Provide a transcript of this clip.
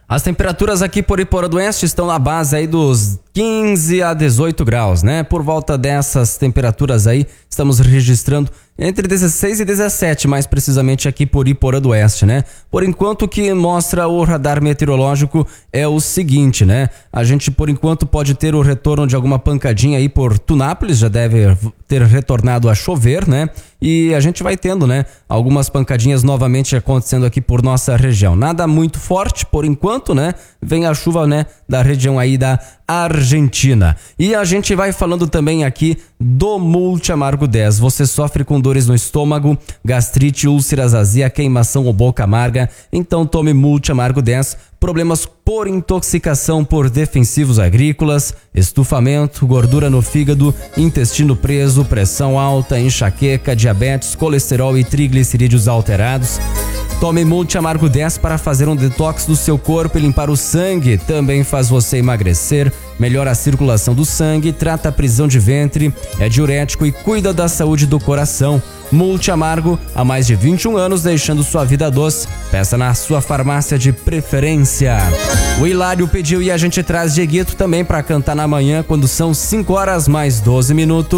As temperaturas aqui por Iporã do Oeste estão na base aí dos 15 a 18 graus, né? Por volta dessas temperaturas aí, estamos registrando entre 16 e 17, mais precisamente aqui por Iporã do Oeste, né? Por enquanto, o que mostra o radar meteorológico é o seguinte, né? A gente, por enquanto, pode ter o retorno de alguma pancadinha aí por Tunápolis, já deve ter retornado a chover, né? E a gente vai tendo, né? Algumas pancadinhas novamente acontecendo aqui por nossa região. Nada muito forte, por enquanto, né? Vem a chuva, né? Da região aí da Argentina. E a gente vai falando também aqui do Multi Amargo 10. Você sofre com dores no estômago, gastrite, úlceras, azia, queimação ou boca amarga? Então tome Multi Amargo 10. Problemas por intoxicação por defensivos agrícolas, estufamento, gordura no fígado, intestino preso, pressão alta, enxaqueca, diabetes, colesterol e triglicerídeos alterados. Tome Multi Amargo 10 para fazer um detox do seu corpo e limpar o sangue. Também faz você emagrecer, melhora a circulação do sangue, trata a prisão de ventre, é diurético e cuida da saúde do coração. Multi Amargo, há mais de 21 anos deixando sua vida doce. Peça na sua farmácia de preferência. O Hilário pediu e a gente traz Dieguito também para cantar na manhã quando são 5 horas mais 12 minutos.